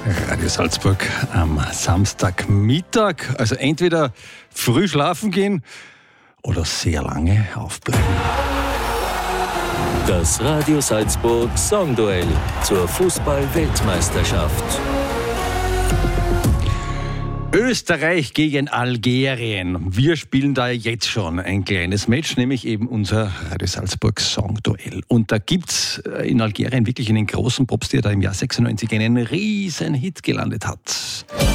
Radio Salzburg am Samstagmittag. Also entweder früh schlafen gehen oder sehr lange aufbleiben. Das Radio Salzburg Songduell zur Fußball-Weltmeisterschaft. Österreich gegen Algerien. Wir spielen da jetzt schon ein kleines Match, nämlich eben unser Radio Salzburg Songduell. Und da gibt's in Algerien wirklich einen großen Pops, der da im Jahr 96 einen riesen Hit gelandet hat.